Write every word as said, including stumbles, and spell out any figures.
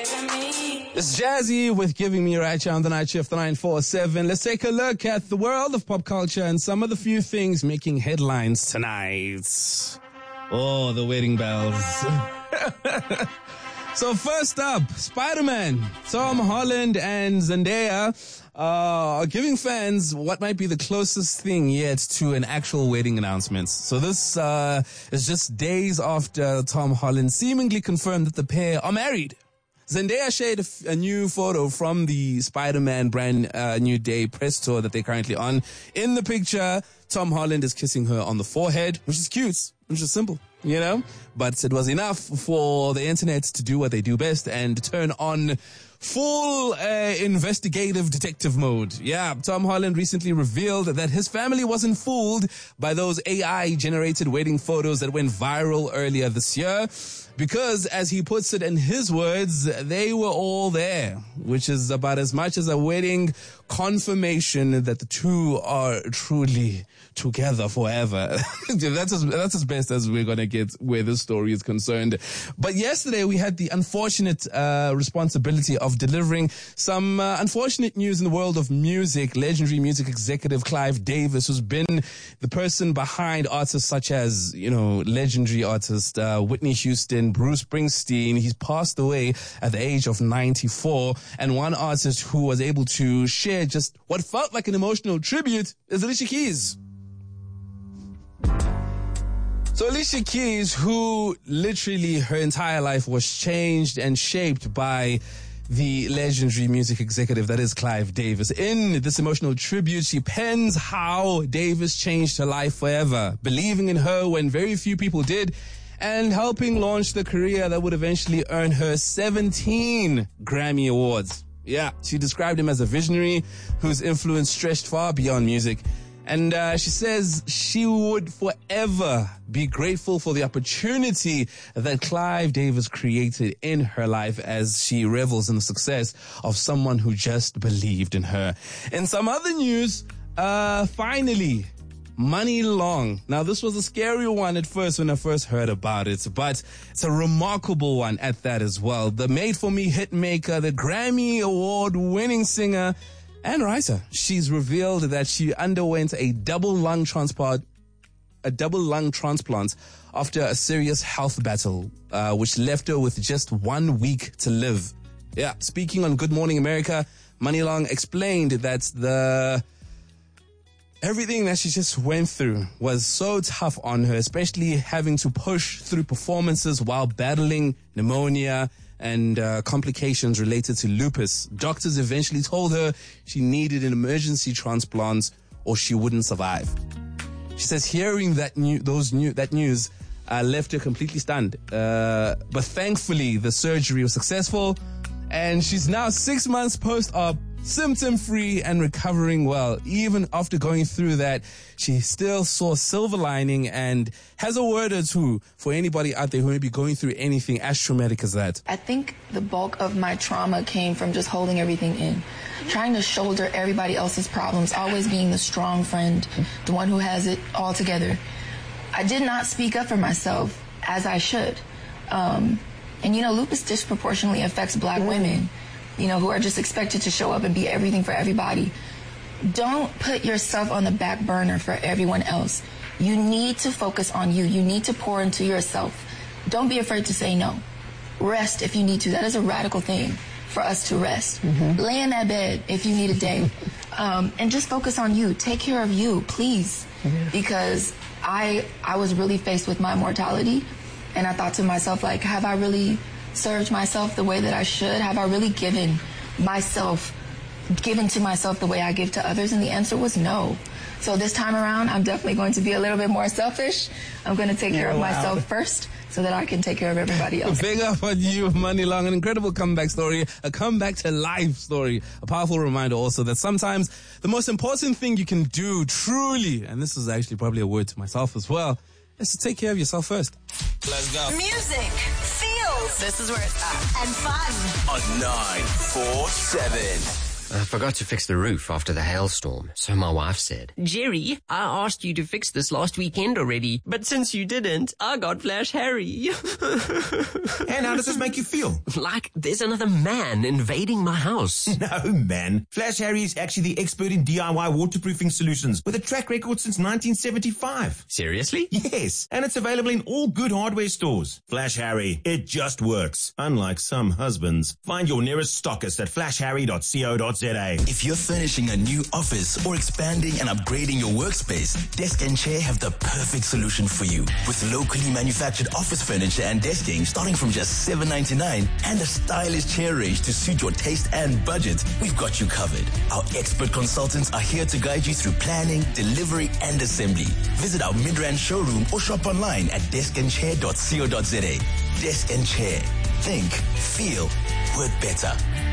It's Jazzy with Giving Me right here on the night shift, the nine four seven. Let's take a look at the world of pop culture and some of the few things making headlines tonight. Oh, the wedding bells. So first up, Spider-Man. Tom Holland and Zendaya uh, are giving fans what might be the closest thing yet to an actual wedding announcement. So this uh, is just days after Tom Holland seemingly confirmed that the pair are married. Zendaya shared a, f- a new photo from the Spider-Man brand uh, new day press tour that they're currently on. In the picture, Tom Holland is kissing her on the forehead, which is cute, which is simple, you know? But it was enough for the internet to do what they do best and turn on full uh, investigative detective mode. Yeah, Tom Holland recently revealed that his family wasn't fooled by those A I-generated wedding photos that went viral earlier this year because, as he puts it in his words, they were all there, which is about as much as a wedding confirmation that the two are truly together forever. That's as, that's as best as we're going to get where this story is concerned. But yesterday we had the unfortunate uh, responsibility of delivering some uh, unfortunate news in the world of music. Legendary music executive Clive Davis, who's been the person behind artists such as, you know, legendary artist uh, Whitney Houston, Bruce Springsteen. He's passed away at the age of ninety-four. And one artist who was able to share just what felt like an emotional tribute is Alicia Keys. So Alicia Keys, who literally her entire life was changed and shaped by the legendary music executive that is Clive Davis. In this emotional tribute, she pens how Davis changed her life forever, believing in her when very few people did, and helping launch the career that would eventually earn her seventeen Grammy Awards. Yeah, she described him as a visionary whose influence stretched far beyond music. And uh, she says she would forever be grateful for the opportunity that Clive Davis created in her life as she revels in the success of someone who just believed in her. In some other news, uh, finally, Money Long. Now, this was a scary one at first when I first heard about it, but it's a remarkable one at that as well. The made-for-me hit maker, the Grammy Award-winning singer, and writer. She's revealed that she underwent a double lung transplant, a double lung transplant after a serious health battle, uh, which left her with just one week to live. Yeah, speaking on Good Morning America, Money Long explained that the everything that she just went through was so tough on her, especially having to push through performances while battling pneumonia and uh, complications related to lupus. Doctors eventually told her she needed an emergency transplant or she wouldn't survive. She says hearing that new, those new, that news uh, left her completely stunned. Uh, but thankfully the surgery was successful and she's now six months post-op, symptom-free and recovering well. Even after going through that, she still saw silver lining and has a word or two for anybody out there who may be going through anything as traumatic as that. I think the bulk of my trauma came from just holding everything in, trying to shoulder everybody else's problems, always being the strong friend, the one who has it all together. I did not speak up for myself as I should. Um, and, you know, lupus disproportionately affects black women, you know, who are just expected to show up and be everything for everybody. Don't put yourself on the back burner for everyone else. You need to focus on you. You need to pour into yourself. Don't be afraid to say no. Rest if you need to. That is a radical thing for us to rest. Mm-hmm. Lay in that bed if you need a day. Um, and just focus on you. Take care of you, please. Mm-hmm. Because I, I was really faced with my mortality. And I thought to myself, like, have I really served myself the way that I should? Have I really given myself, given to myself the way I give to others? And the answer was no. So this time around, I'm definitely going to be a little bit more selfish. I'm going to take care of wow. myself first so that I can take care of everybody else. Big up on you, Money Long. An incredible comeback story, a comeback to life story. A powerful reminder also that sometimes the most important thing you can do truly, and this is actually probably a word to myself as well, is to take care of yourself first. Let's go. Music, feels, this is where it's at, and fun. On nine four seven. I forgot to fix the roof after the hailstorm, so my wife said. Jerry, I asked you to fix this last weekend already, but since you didn't, I got Flash Harry. And how does this make you feel? Like there's another man invading my house. No, man. Flash Harry is actually the expert in D I Y waterproofing solutions with a track record since nineteen seventy-five. Seriously? Yes, and it's available in all good hardware stores. Flash Harry, it just works. Unlike some husbands. Find your nearest stockist at flash harry dot co dot za. If you're furnishing a new office or expanding and upgrading your workspace, Desk and Chair have the perfect solution for you. With locally manufactured office furniture and desking starting from just seven ninety-nine and a stylish chair range to suit your taste and budget, we've got you covered. Our expert consultants are here to guide you through planning, delivery, and assembly. Visit our Midrand showroom or shop online at desk and chair dot co dot za. Desk and Chair. Think, feel, work better.